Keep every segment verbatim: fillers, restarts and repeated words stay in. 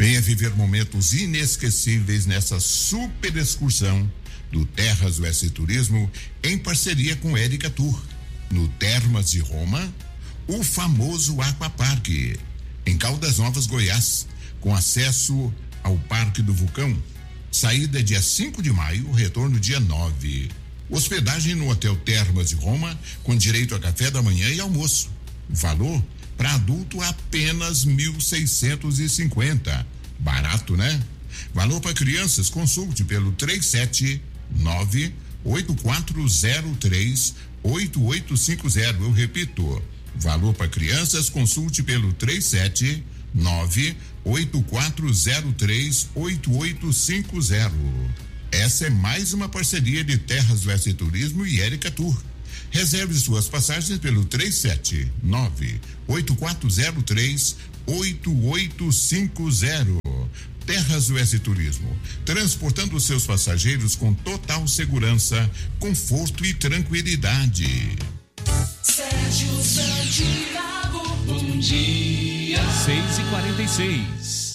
Venha viver momentos inesquecíveis nessa super excursão do Terras Oeste Turismo em parceria com Érica Tour. No Termas de Roma, o famoso Aquaparque, em Caldas Novas, Goiás, com acesso ao Parque do Vulcão. Saída dia cinco de maio, retorno dia nove. Hospedagem no Hotel Termas de Roma, com direito a café da manhã e almoço. Valor para adulto apenas mil seiscentos e cinquenta. Barato, né? Valor para crianças, consulte pelo três sete nove, oito quatro zero três, oito oito cinco zero. Eu repito, valor para crianças, consulte pelo três sete nove, oito quatro zero três, oito oito cinco zero. Essa é mais uma parceria de Terras Oeste Turismo e Érica Tour. Reserve suas passagens pelo três sete nove, oito quatro zero três, oito oito cinco zero. Terras Oeste Turismo, transportando seus passageiros com total segurança, conforto e tranquilidade. Sérgio Santiago, bom dia. seis e quarenta e seis.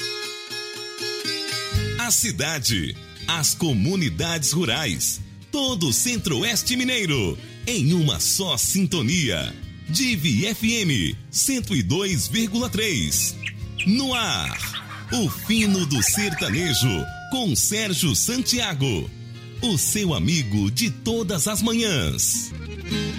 A cidade, as comunidades rurais, todo o Centro-Oeste Mineiro, em uma só sintonia. Divi F M cento e dois vírgula três. No ar, o fino do sertanejo com Sérgio Santiago, o seu amigo de todas as manhãs.